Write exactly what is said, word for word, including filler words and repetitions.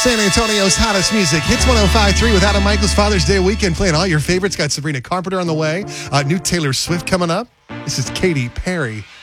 San Antonio's hottest music. Hits one oh five point three with Adam Michaels Father's Day weekend, playing all your favorites. Got Sabrina Carpenter on the way. Uh, new Taylor Swift coming up. This is Katy Perry.